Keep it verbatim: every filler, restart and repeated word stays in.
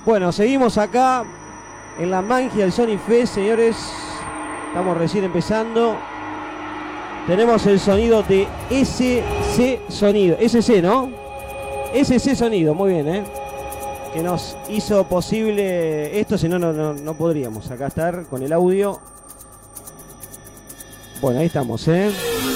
Bueno, seguimos acá en la magia del Sony Fest, señores. Estamos recién empezando. Tenemos el sonido de S C Sonido. S C, ¿no? S C Sonido, muy bien, ¿eh? Que nos hizo posible esto, si no, no, no, no podríamos acá estar con el audio. Bueno, ahí estamos, ¿eh?